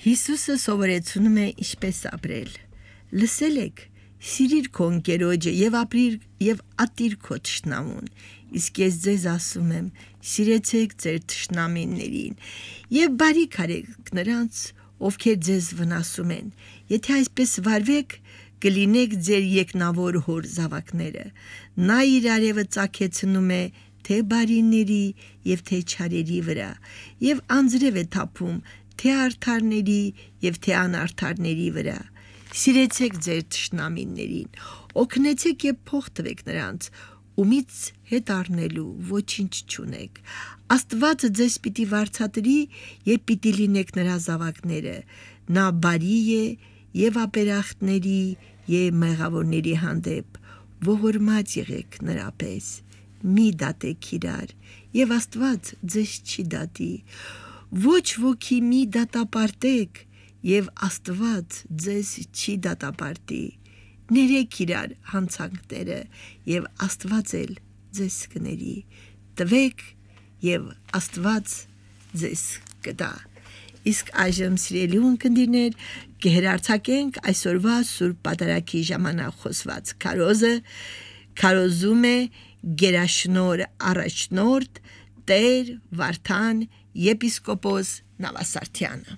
Հիսուսը սովորեցնում է ինչպես ապրել։ Լսել եք, սիրիր քո ընկերոջը եւ ապրիր եւ ատիր քո թշնամուն։ Իսկ ես ձեզ ասում եմ, սիրեցեք ձեր թշնամիներին եւ բարիք արեք նրանց, ովքեր ձեզ վնասում են։ Եթե այսպես վարվեք, կլինեք ձեր եկնավոր հոր զավակները։ Նա իր արևը ծագեցնում է թե բարիների եւ թե չարերի վրա եւ անձրև է թափում թե արդարների եւ թե անարդարների վրա։ Սիրեցեք ձեր թշնամիներին, օգնեցեք եւ փող տվեք նրանց, ումից հետ առնելու ոչինչ չունեք։ Աստված ձեզ պիտի վարձատրի եւ պիտի լինեք նրա զավակները։ Նա բարի է եւ ապերախտների եւ մեղավորների հանդեպ, ողորմած եղեք նրա պես։ Մի դատեք իրար, եւ Աստված ձեզ չի դատի։ Ոչ ոքի մի դատապարտեք, եւ Աստված ձեզ չի դատապարտի։ Ներեք իրար հանցանքները, եւ Աստված էլ ձեզ կների։ Տվեք, եւ Աստված ձեզ կտա։ Իսկ այժմ սիրելի ունկնդիրներ, կհերարցակենք այսօրվա Սուրբ Պատարագի ժամանակ խոսված քարոզը։ Քարոզում է Գերաշնոր առաջնորդ Տեր Վարդան եպիսկոպոս Նավասարդյանը։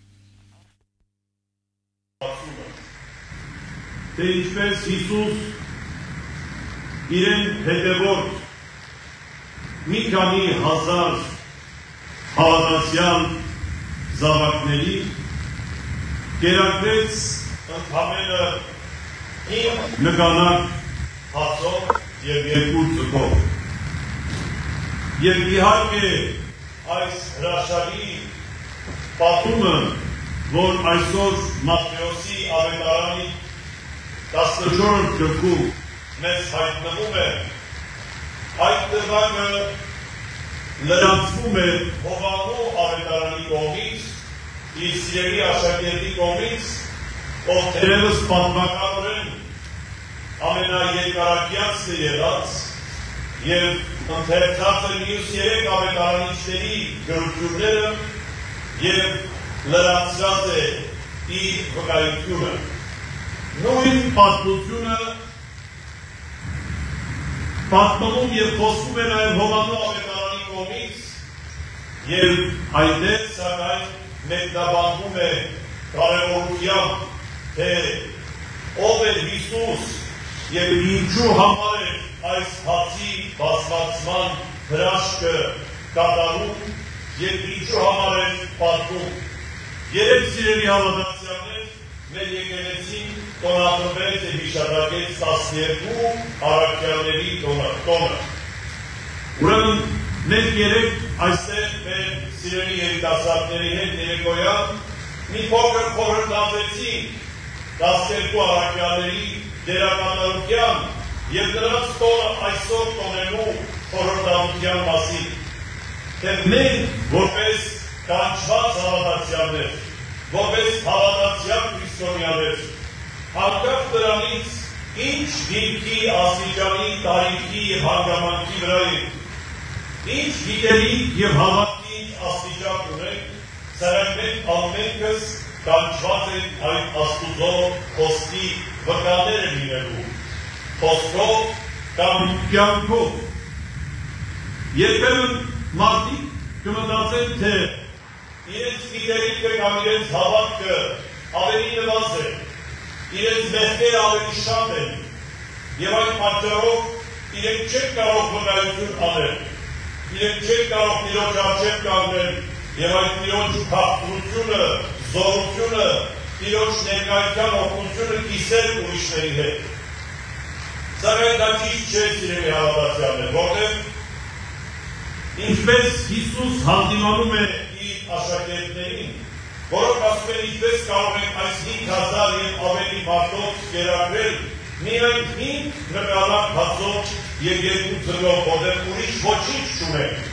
Թե ինչպես Հիսուս իրեն հետևորդ մի քանի հազար հավատացյալ զավակների կերակրեց ընդամենը 5 նկանակ հացով եւ 2 ձկով։ Եվ իհարկե այս հրաշալի պատումը, որ այսօր Մատթեոսի ավետարանի 14-րդ գլխում մեզ հայտնվում է, այդ տվյալը լրացվում է Հովհաննես ավետարանի կողմից, իր սիրելի աշակերտի կողմից, ով թերևս պատմականորեն ամենաերկարակյացն է եղած եւ ընթերցած է մյուս 3 ավետարանիչների գրությունները եւ լրացրած է իր վկայությունը։ Նույն պատմությունը պատմում եւ խոսում է նաեւ Հովհաննես ավետարանի կողմից եւ այդտեղ սակայն մեկնաբանվում է կարևորությամբ, թե ով է Հիսուս եւ ինչու համար է այս հացի բազմացման հրաշքը կատարում եւ ինչու համար է պատմում։ Երեք սիրելի հավատացյալներ, մեր եկեղեցին տոնախմբեց եւ հիշատակեց 12 առաքյալների տոնը։ Ուրեմն մենք երեք այստեղ մեր սիրելի երիտասարդների հետ երեկոյան մի փոքր խորհրդացեցինք 12 առաքյալների դերակատարության եւ նրանց տոնը այսօր տոնելու խորհրդանության մասին, թե մենք որպես կանչված հավատացյալներ, որպես հավատացյալ քրիստոնյաներ, անկախ դրանից ինչ դիրքի, աստիճանի, տարիքի եւ հանգամանքի վրա ենք, ինչ գիտելիք եւ հավատքի աստիճան ունենք, սրանք մենք ամենքս կանչված ենք այդ Աստուծո խոսքի վկաները լինելու, խոսքով կամ կյանքով։ Երբեմն մարդիկ կմտածեն, թե իրենց գիտելիքը կամ իրենց հավատքը ավելի նվազ է, իրենց մեղքերը ավելի շատ են, եւ այդ պատճառով իրենք չեն կարող վկայություն անել, իրենք չեն կարող Տիրոջ առջև կանգնել եւ այդ Տիրոջ հաղթությունը, զորությունը, Տիրոջ ներկայության օգնությունը կիսել ուրիշների հետ։ Սակայն դա ճիշտ չէ, սիրելի հավատացյալներ, որտեղ ինչպես Հիսուս հանդիմանում է իր աշակերտներին, որոնք ասում են ինչպես կարող ենք այս 5000 եւ ավելի մարդոց կերակրել միայն 5 նկանակ հացով եւ 2 ձկով, որտեղ ուրիշ ոչինչ չունենք։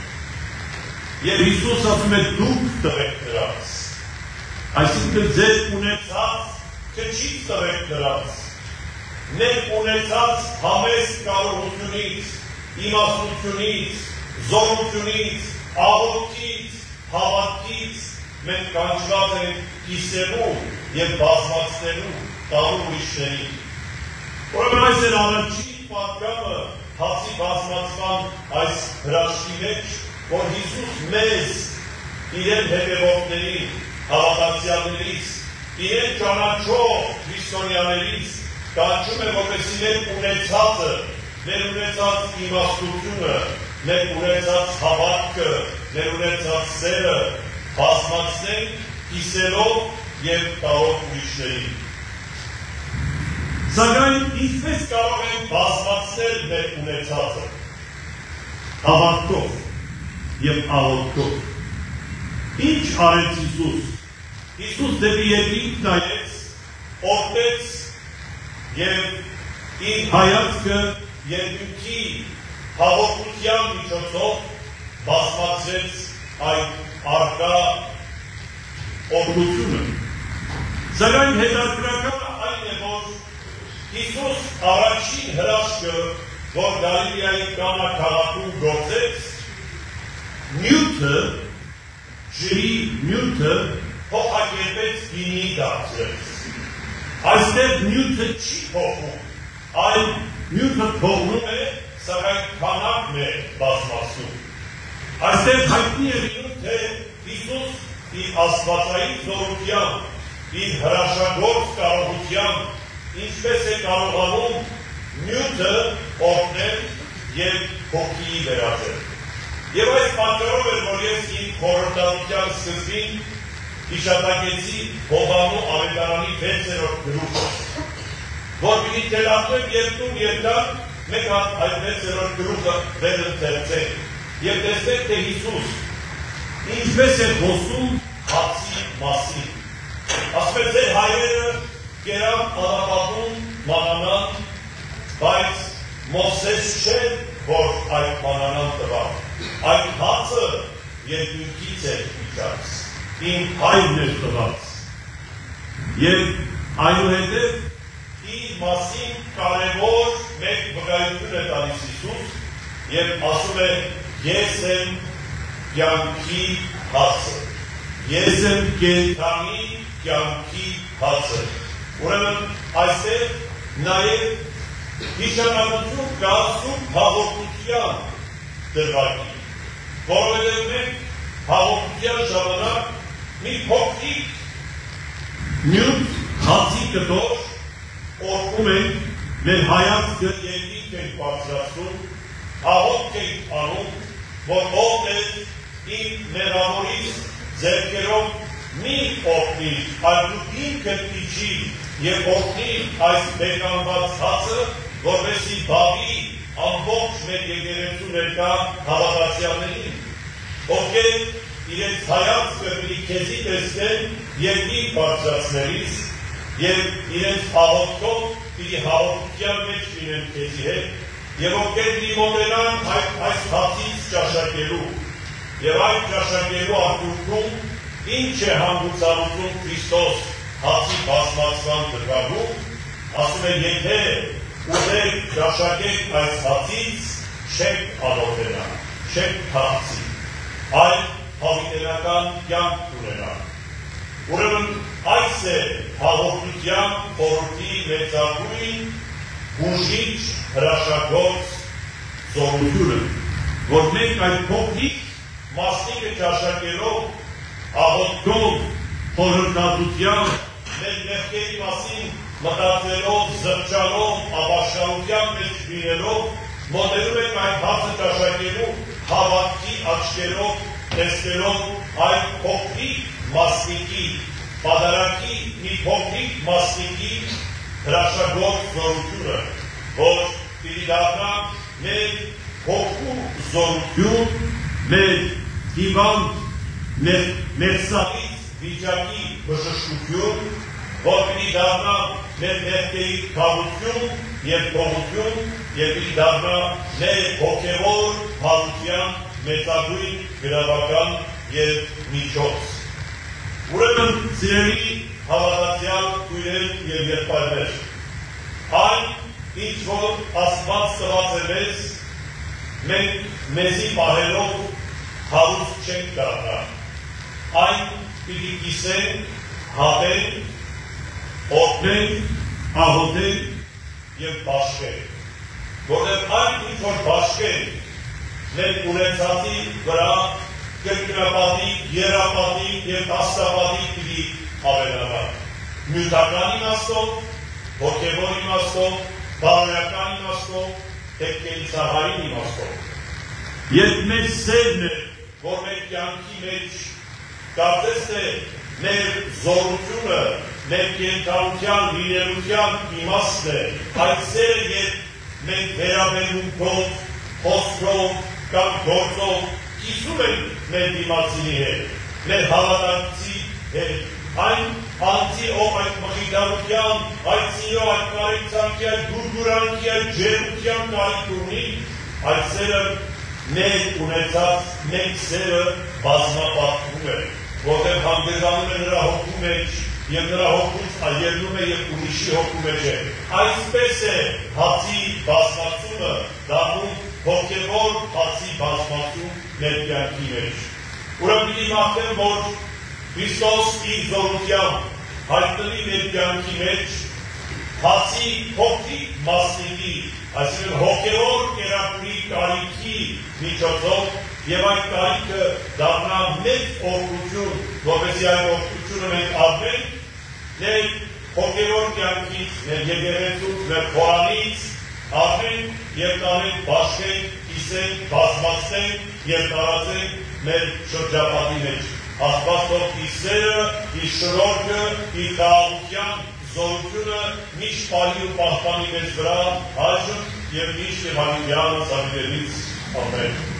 Եվ Հիսուս ասում է դուք տվեք նրանց, այսինքն ձեր ունեցած քչի տվեք նրանց, մեր ունեցած համեստ կարողությունից, իմաստությունից, զորությունից, աղոթքից, հավատքից, մենք կանչված ենք կիսելու և բազմացնելու տալու ուրիշներին։ Ուրեմն այս էր առաջին պատգամը հացի բազմացման այս հրաշքի մեջ, որ Հիսուս մեզ իրեն հետևողներին, հավատացյալներից, իրեն ճանաչող քրիստոնյաներից կանչում է, որպեսզի մեր ունեցածը, մեր ունեցած իմաստությունը, մեր ունեցած հավատքը, մեր ունեցած սերը բազմացնենք, կիսելով և տալով ուրիշներին։ Սակայն ինչպես կարող ենք բազմացնել մեր ունեցածը, հավատքով և աղոթքով։ Ինչ արեց Հիսուս։ Հիսուս դեպի երկինք նայեց, օրհնեց և իր հայացքը երկնքի հաղորդության միջոցով բազմացրեց այդ առկա օրհնությունը։ Սակայն հետաքրքրականը այն է, որ Հիսուս առաջին հրաշքը, որ Գալիլեայի Կանա քաղաքում գործեց, նյութը, ջրի նյութը փոխակերպեց գինի դարձրեց։ Այստեղ նյութը չի փոխում, այլ նյութը թողնում է, սակայն քանակն է բազմացնում։ Այստեղ հայտնի է լինում, թե Հիսուս իր աստվածային զորությամբ, իր հրաշագործ կարողությամբ, ինչպես է կարողանում նյութը օրհնել և հոգի վերածել։ Եվ այս պատճառով էր, որ ես իմ խորհրդանության սկզբին հիշատակեցի Հովհաննես ավետարանի 6-րդ գլուխը, որ պիտի թելացնեմ երկում երկար, մեկ հատ այդ 6-րդ գլուխը վերընթերցենք և տեսնենք, թե Հիսուս ինչպես է խոսում հացի մասին։ Ասում է, ձեր հայրերը կերան Ադամատուն մանանան, բայց Մովսես չէր, որ այդ մանանան տվար։ Այդ հացը երկնքից էր իջած, իմ հայրն էր տված։ Եվ այնուհետև իր մասին կարևոր մեկ վկայություն է տալիս Հիսուս և ասում է, ես եմ կյանքի հացը, ես եմ կենդանի կյանքի հացը։ Ուրեմն այստեղ նաև հիշատակություն կա սուրբ հաղորդության դրվագի, որովհետև մենք հաղորդության ժամանակ մի փոքրիկ նյութ հացի կտոր օրհնում ենք, մեր հայացքը երկինք ենք բարձրացնում, աղոթք ենք անում, որ ով իմ մեղավորից ձեռքերով մի օրհնի, այլ դու ինքդ իջիր և օրհնի այս բեկանված հացը, որպեսզի բաղի ամբողջ մեր եկեղեցու ներկա հավատացյալներին, ովքեր իրենց հայացքը պիտի քեզի տեսնեն երկինք բարձրացնելիս և իրենց աղոթքով պիտի հաղորդության մեջ լինեն քեզի հետ և ովքեր պիտի մոտենան այս հացից ճաշակելու և այդ ճաշակելու արդյունքում ինչ է հանգուցալուծում Քրիստոս հացի բազմացման դրվագում, ասում է, եթե ուզեք ճաշակեք այս հացից, չեք աղոթենա, չեք թախծի, այլ հավիտենական կյանք ունենա։ Ուրեմն այս է հաղորդության խորհրդի մեծագույն բուժիչ հրաշագործ զորությունը, որ մենք այդ փոքրիկ մասնիկը ճաշակելով, աղոթքով, խորհրդատվությամբ, մեր մեղքերի մասին մտածելով, զղջալով, ապաշխարության մեջ լինելով, մոտենում ենք այդ հացը ճաշակելու հավատքի աչքերով, տեսնելով այդ փոքրիկ մասնիկի, պատարագի մի փոքրիկ մասնիկի հրաշագործ զորությունը, որ պիտի դառնա մեր հոգու զորություն, մեր հիվանդ, մեր սաղից վիճակի բժշկություն, որ պիտի դառնա մեր մեղքերի քավություն և թողություն և պիտի դառնա մեր հոգևոր հարության մեծագույն գրավական և միջոց։ Ուրեմն սիրելի հավատացյալ քույրեր և եղբայրներ, այն ինչ որ Աստված տված է մեզ, մենք մեզի պահելով հարուստ չենք դառնա։ Այն պիտի կիսեն, հատեն, օգնեն, աղոթեն և բաշխեն, որտեղ այն ինչ որ բաշխեն, մեր ունեցածի վրա կրկնապատիկ, եռապատիկ և տասնապատիկ պիտի ավելանա։ Նյութական իմաստով, հոգևոր իմաստով, բարոյական իմաստով, կենցաղային իմաստով։ Երբ մեր սերն է, որ մեր կյանքի մեջ կարծես թե մեր զորությունը, մեր կենթանության, լինելության իմաստն է, այդ սերը երբ մենք վերաբերմունքով, խոսքով կամ գործով կիսում ենք մեր դիմացինի հետ, մեր հավատացի հետ, այն անձի, ով այդ մխիթարության, այդ սիրո, այդ կարեկցանքի, այդ գուրգուրանքի, այդ ջերմության կարիք ունի, այդ սերը մեր ունեցած մեկ սերը բազմապատկում է, որտեղ հանդերձանում է նրա հոգու մեջ և նրա հոգուց ելնում է և ուրիշի հոգու մեջ է։ Այսպես է հացի բազմացումը դառնում հոգևոր հացի բազմացում մեր կյանքի մեջ։ Ուրեմն պիտի մաղթեմ, որ Քրիստոս իր զորությամբ հայտնվի մեր կյանքի մեջ հացի փոքրիկ մասնիկի, այսինքն հոգևոր կերակուրի կարիքի միջոցով և այդ կարիքը դառնա մեծ օգնություն, որպեսզի այդ օգնությունը մենք ապրենք մեր հոգևոր կյանքից, մեր եկեղեցուց, մեր խորանից ապրենք և տանենք, բաշխենք, կիսենք, բազմացնենք և տարածենք մեր շրջապատի մեջ։ Աստված թող իր սերը, իր շնորհքը, իր խաղաղության զորությունը միշտ պահի ու պահպանի մեզ վրա, այժմ և միշտ և հավիտյանս ամենից ամեն։